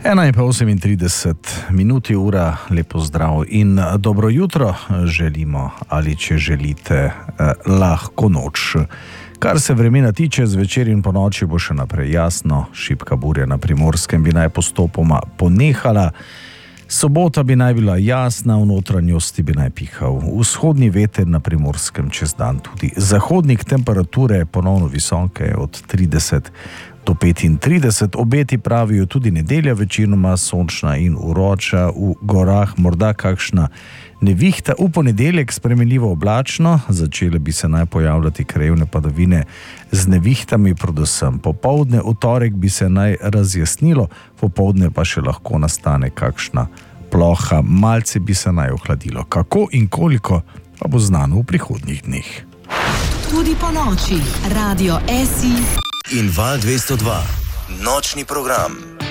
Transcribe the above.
1:38 ura, lepo zdrav in dobro jutro želimo, ali če želite, lahko noč. Kar se vremena tiče, zvečer in po noči bo še naprej jasno, šibka burja na Primorskem bi naj postopoma ponehala, sobota bi naj bila jasna, v notranjosti bi naj pihal vzhodni veter, na Primorskem čez dan tudi zahodnik, temperature ponovno visoke od 30 do 35, obeti pravijo tudi nedelja večinoma sončna in vroča, v gorah morda kakšna nevihta, v ponedeljek spremenljivo oblačno, začele bi se naj pojavljati krajevne padavine z nevihtami, predvsem popoldne, v torek bi se naj razjasnilo, popoldne pa še lahko nastane kakšna ploha, malce bi se naj ohladilo. Kako in koliko pa bo znano v prihodnjih dneh. Tudi po noči, Radio SI in Val 202, nočni program.